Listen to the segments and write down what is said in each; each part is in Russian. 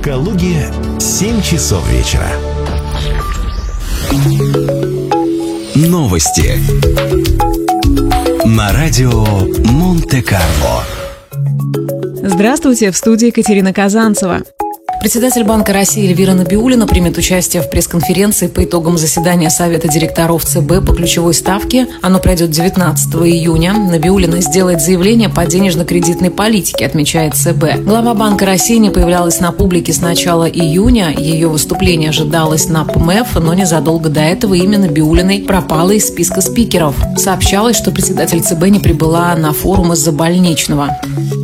Калуге 7 часов вечера. Новости на радио Монте-Карло. Здравствуйте, в студии Екатерина Казанцева. Председатель Банка России Эльвира Набиуллина примет участие в пресс-конференции по итогам заседания Совета директоров ЦБ по ключевой ставке. Оно пройдет 19 июня. Набиуллина сделает заявление по денежно-кредитной политике, отмечает ЦБ. Глава Банка России не появлялась на публике с начала июня. Ее выступление ожидалось на ПМФ, но незадолго до этого имя Набиуллиной пропало из списка спикеров. Сообщалось, что председатель ЦБ не прибыла на форум из-за больничного.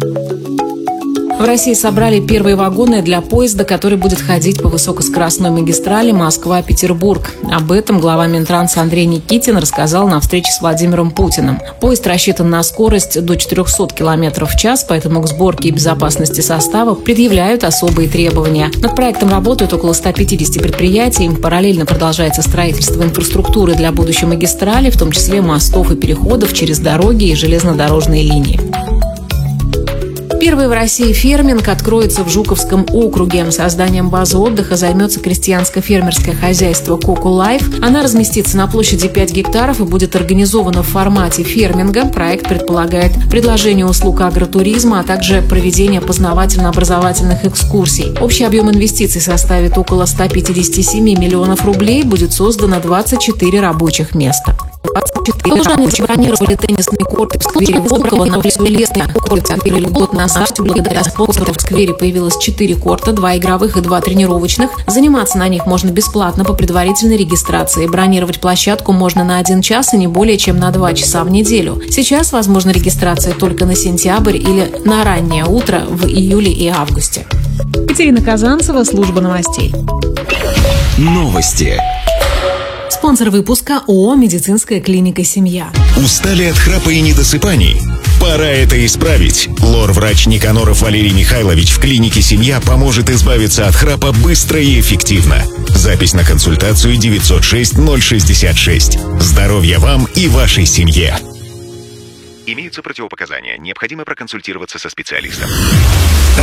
В России собрали первые вагоны для поезда, который будет ходить по высокоскоростной магистрали Москва-Петербург. Об этом глава Минтранса Андрей Никитин рассказал на встрече с Владимиром Путиным. Поезд рассчитан на скорость до 400 км в час, поэтому к сборке и безопасности состава предъявляют особые требования. Над проектом работают около 150 предприятий. Параллельно продолжается строительство инфраструктуры для будущей магистрали, в том числе мостов и переходов через дороги и железнодорожные линии. Первый в России ферминг откроется в Жуковском округе. Созданием базы отдыха займется крестьянско-фермерское хозяйство «Коко Лайф». Она разместится на площади 5 гектаров и будет организована в формате ферминга. Проект предполагает предложение услуг агротуризма, а также проведение познавательно-образовательных экскурсий. Общий объем инвестиций составит около 157 миллионов рублей. Будет создано 24 рабочих места. Лужане забронировали теннисные корты в сквере Волкова на Лесной. Корты открыли год назад. Благодаря спонсорам в сквере появилось 4 корта, 2 игровых и 2 тренировочных. Заниматься на них можно бесплатно по предварительной регистрации. Бронировать площадку можно на 1 час и не более чем на 2 часа в неделю. Сейчас возможна регистрация только на сентябрь или на раннее утро в июле и августе. Екатерина Казанцева, служба новостей. Новости. Спонсор выпуска ООО «Медицинская клиника Семья». Устали от храпа и недосыпаний? Пора это исправить. Лор-врач Никаноров Валерий Михайлович в клинике «Семья» поможет избавиться от храпа быстро и эффективно. Запись на консультацию 906-066. Здоровья вам и вашей семье. Имеются противопоказания. Необходимо проконсультироваться со специалистом.